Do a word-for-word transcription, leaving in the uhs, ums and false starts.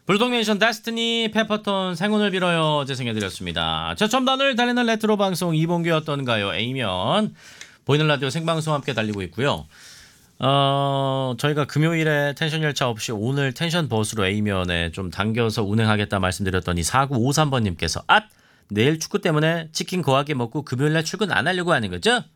불독네이션 데스티니 페퍼톤 생운을 빌어요 재생해드렸습니다. 최첨단을 달리는 레트로 방송 이봉규 어떤가요? A면 보이는 라디오 생방송 함께 달리고 있고요. 어, 저희가 금요일에 텐션 열차 없이 오늘 텐션 버스로 A면에 좀 당겨서 운행하겠다 말씀드렸더니 사구오삼 번님께서 앗! 내일 축구 때문에 치킨 거하게 먹고 금요일날 출근 안 하려고 하는 거죠?